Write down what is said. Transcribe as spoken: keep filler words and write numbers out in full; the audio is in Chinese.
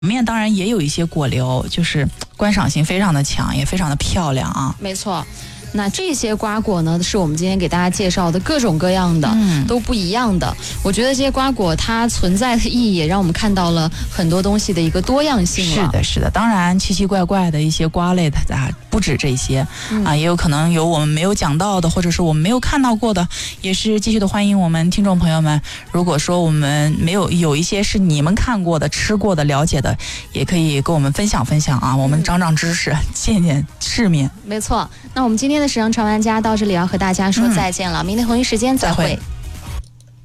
里面当然也有一些果瘤，就是观赏性非常的强，也非常的漂亮啊。 没错。那这些瓜果呢，是我们今天给大家介绍的各种各样的、嗯、都不一样的。我觉得这些瓜果它存在的意义也让我们看到了很多东西的一个多样性了。 是的是的，当然奇奇怪怪的一些瓜类的啊不止这些、嗯、啊，也有可能有我们没有讲到的，或者是我们没有看到过的，也是继续的欢迎我们听众朋友们。如果说我们没有有一些是你们看过的、吃过的、了解的，也可以跟我们分享分享啊，我们长长知识，见见世面。 没错，那我们今天的时尚传玩家到这里要和大家说再见了、嗯、明天同一时间再会。 再会。